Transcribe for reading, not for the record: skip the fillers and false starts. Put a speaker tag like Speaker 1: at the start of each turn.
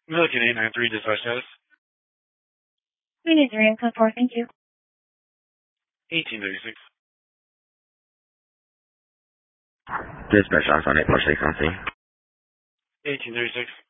Speaker 1: Milliken 893, dispatch status.
Speaker 2: We need the code 4, thank you.
Speaker 1: 1836.
Speaker 3: Dispatch, on 846 on scene.
Speaker 1: 1836.